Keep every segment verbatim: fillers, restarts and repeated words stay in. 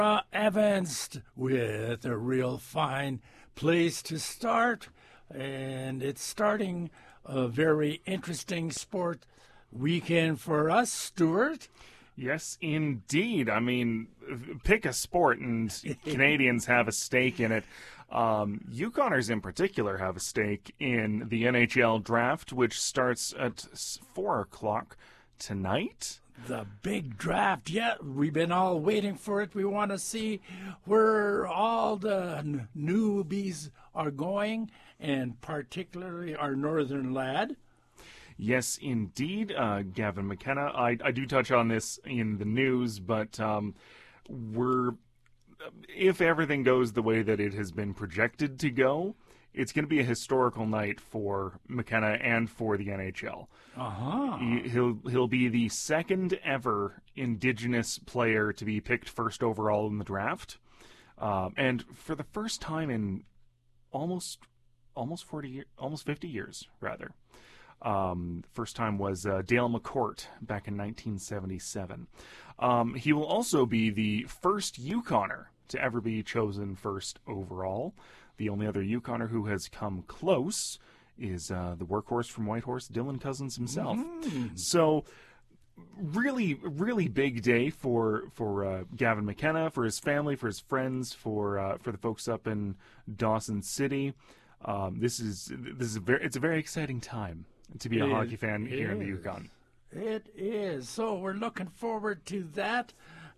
Uh, Evans with a real fine place to start, and it's starting a very interesting sport weekend for us, Stuart. Yes, indeed. I mean, pick a sport, and Canadians have a stake in it. Um, Yukoners in particular have a stake in the N H L draft, which starts at four o'clock tonight. The big draft, yeah, we've been all waiting for it. We want to see where all the n- newbies are going, and particularly our northern lad. Yes, indeed, uh, Gavin McKenna. I, I do touch on this in the news, but um, we're if everything goes the way that it has been projected to go, it's going to be a historical night for McKenna and for the N H L. Uh-huh. He, he'll he'll be the second ever Indigenous player to be picked first overall in the draft, um, and for the first time in almost almost forty years, almost fifty years rather. Um, first time was uh, Dale McCourt back in nineteen seventy-seven. Um, he will also be the first Yukoner to ever be chosen first overall. The only other Yukoner who has come close is uh, the workhorse from Whitehorse, Dylan Cousins himself. Mm. So, really, really big day for for uh, Gavin McKenna, for his family, for his friends, for uh, for the folks up in Dawson City. Um, this is this is a very it's a very exciting time to be a It hockey fan here in the is. Yukon. It is. So we're looking forward to that.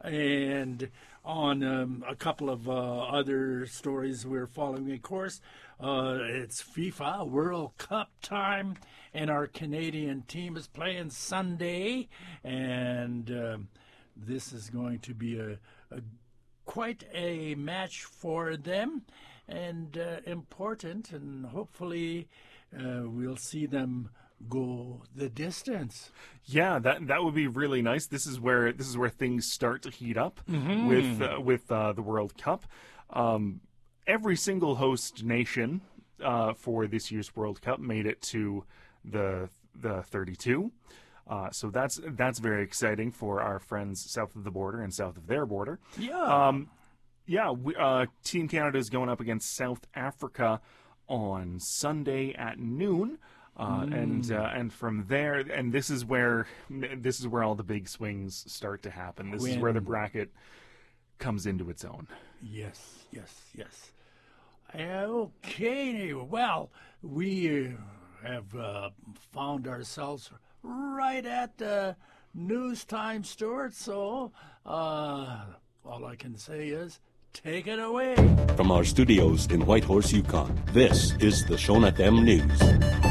And on um, a couple of uh, other stories we're following, of course, uh, it's FIFA World Cup time, and our Canadian team is playing Sunday, and um, this is going to be a, a quite a match for them, and uh, important, and hopefully uh, we'll see them go the distance. Yeah, that that would be really nice. This is where this is where things start to heat up Mm-hmm. with uh, with uh, the World Cup. Um, every single host nation uh, for this year's World Cup made it to the the thirty-two. Uh, so that's that's very exciting for our friends south of the border and south of their border. Yeah. Um, yeah, we, uh, Team Canada is going up against South Africa on Sunday at noon. Uh, Mm. and uh, and from there, and this is where this is where all the big swings start to happen. This is where the When- bracket comes into its own. Yes, yes, yes. Okay, well, we uh, have uh, found ourselves right at the news time, Stuart, so uh, all I can say is take it away. From our studios in Whitehorse, Yukon, this is the Shon F M News.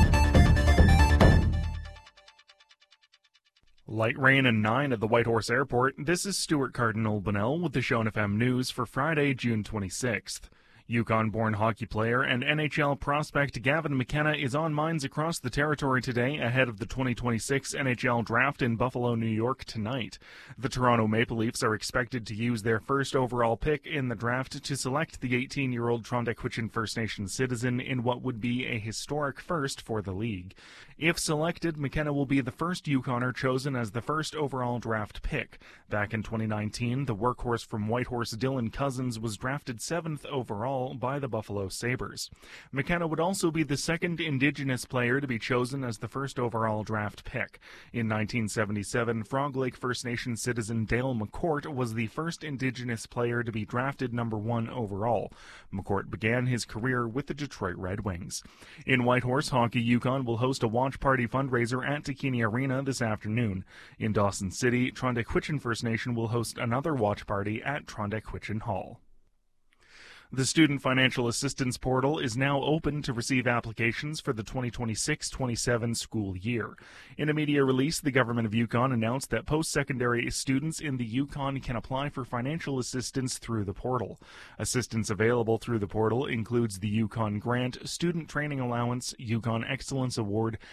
Light rain and nine at the Whitehorse Airport. This is Stuart Cardinal Bunnell with the Shon F M News for Friday, June twenty-sixth. Yukon-born hockey player and N H L prospect Gavin McKenna is on minds across the territory today ahead of the twenty twenty-six N H L draft in Buffalo, New York tonight. The Toronto Maple Leafs are expected to use their first overall pick in the draft to select the eighteen-year-old Trondequitchin First Nation citizen in what would be a historic first for the league. If selected, McKenna will be the first Yukoner chosen as the first overall draft pick. Back in twenty nineteen, the workhorse from Whitehorse Dylan Cousins was drafted seventh overall by the Buffalo Sabres. McKenna would also be the second Indigenous player to be chosen as the first overall draft pick. In nineteen seventy-seven, Frog Lake First Nation citizen Dale McCourt was the first Indigenous player to be drafted number one overall. McCourt began his career with the Detroit Red Wings. In Whitehorse, Hockey Yukon will host a watch party fundraiser at Takini Arena this afternoon. In Dawson City, Trondequitchin First Nation will host another watch party at Trondequitchin Hall. The Student Financial Assistance Portal is now open to receive applications for the twenty twenty-six twenty-seven school year. In a media release, the Government of Yukon announced that post-secondary students in the Yukon can apply for financial assistance through the portal. Assistance available through the portal includes the Yukon Grant, Student Training Allowance, Yukon Excellence Award,